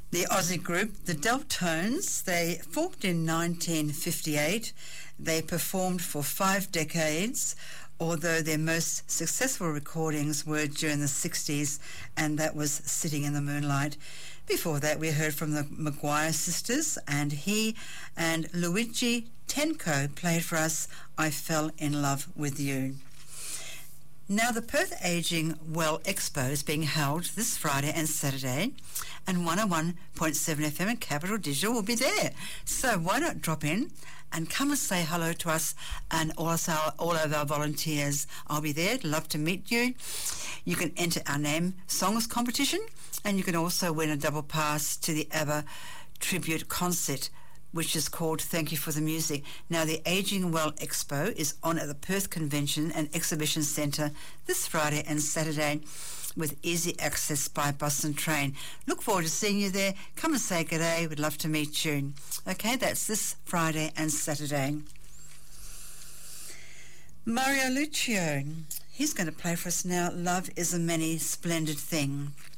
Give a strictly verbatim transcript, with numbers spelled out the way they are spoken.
The Aussie group, the Deltones, they formed in nineteen fifty-eight. They performed for five decades, although their most successful recordings were during the sixties, and that was Sitting in the Moonlight. Before that, we heard from the Maguire sisters, and he and Luigi Tenco played for us I Fell in Love with You. Now, the Perth Ageing Well Expo is being held this Friday and Saturday, and one oh one point seven F M and Capital Digital will be there. So why not drop in and come and say hello to us and also all of our volunteers. I'll be there. Love to meet you. You can enter our name songs competition, and you can also win a double pass to the ABBA tribute concert, which is called Thank You for the Music. Now, the Ageing Well Expo is on at the Perth Convention and Exhibition Centre this Friday and Saturday with easy access by bus and train. Look forward to seeing you there. Come and say good day. We'd love to meet you. Okay, that's this Friday and Saturday. Mario Lucio, he's going to play for us now, Love is a Many Splendid Thing.